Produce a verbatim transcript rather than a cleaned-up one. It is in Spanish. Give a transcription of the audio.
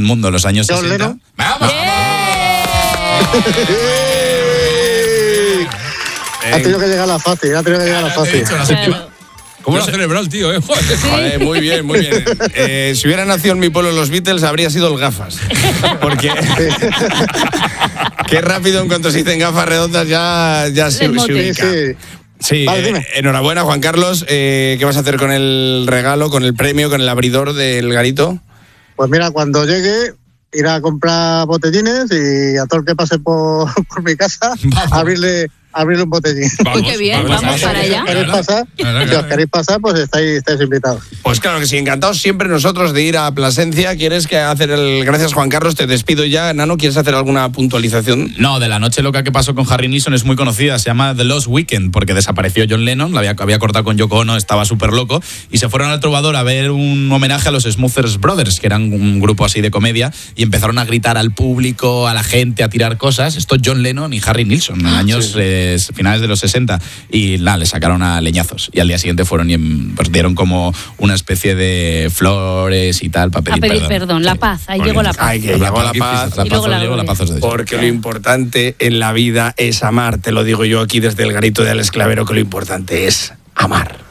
mundo en los años John sesenta. Lennon. ¡Vamos! Ha tenido que llegar a la fácil, ha tenido que llegar a la fácil. ¿Cómo lo ha celebrado el tío, eh? Joder. Joder, muy bien, muy bien. Eh, si hubiera nacido en mi pueblo los Beatles, habría sido el gafas. Porque qué rápido en cuanto se dicen gafas redondas ya, ya se, se ubica. Sí, Sí, Vale, eh, dime. enhorabuena, Juan Carlos. Eh, ¿Qué vas a hacer con el regalo, con el premio, con el abridor del garito? Pues mira, cuando llegue, ir a comprar botellines y a todo el que pase por, por mi casa, abrirle, abrirle un botellín. Uy, qué bien, vamos, vamos para allá. Si os queréis pasar, si os queréis pasar, pues estáis, estáis invitados. Pues claro que sí, encantados siempre nosotros de ir a Plasencia. ¿Quieres que hacer el...? Gracias, Juan Carlos, te despido ya. Nano, ¿quieres hacer alguna puntualización? No, de la noche loca que pasó con Harry Nilsson es muy conocida, se llama The Lost Weekend, porque desapareció John Lennon, la había, había cortado con Yoko Ono, estaba súper loco, y se fueron al Trovador a ver un homenaje a los Smothers Brothers, que eran un grupo así de comedia, y empezaron a gritar al público, a la gente, a tirar cosas. Esto John Lennon y Harry Nilsson, en años sí. eh, finales de los sesenta, y nada, le sacaron a leñazos, y al día siguiente fueron y pues, dieron como una especie de flores y tal para pedir, a pedir perdón. perdón, la paz, ahí llegó la paz. Ay, que llegó la paz. La paz, llegó la paz os deseo. Porque lo importante en la vida es amar, te lo digo yo aquí desde el garito de Alex Clavero, que lo importante es amar.